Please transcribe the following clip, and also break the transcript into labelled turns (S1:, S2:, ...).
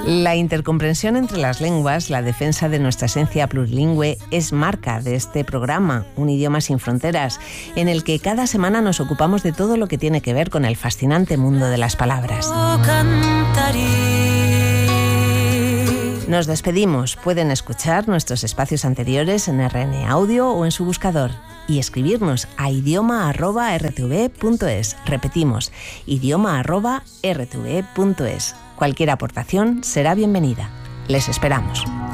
S1: La intercomprensión entre las lenguas, la defensa de nuestra esencia plurilingüe, es marca de este programa, Un idioma sin fronteras, en el que cada semana nos ocupamos de todo lo que tiene que ver con el fascinante mundo de las palabras. Nos despedimos. Pueden escuchar nuestros espacios anteriores en RN Audio o en su buscador y escribirnos a idioma@rtv.es. Repetimos, idioma@rtv.es. Cualquier aportación será bienvenida. Les esperamos.